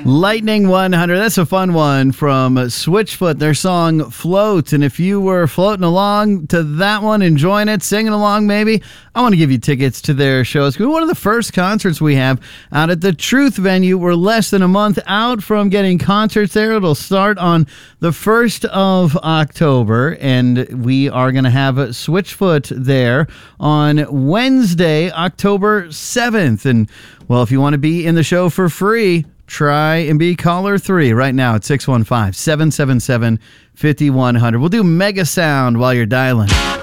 Lightning 100, that's a fun one from Switchfoot, their song Float. And if you were floating along to that one, enjoying it, singing along maybe, I want to give you tickets to their show. It's going to be one of the first concerts we have out at the Truth venue. We're less than a month out from getting concerts there. It'll start on the 1st of October, and we are going to have Switchfoot there on Wednesday, October 7th. And, well, if you want to be in the show for free, try and be caller 3 right now at 615-777-5100. We'll do Mega Sound while you're dialing.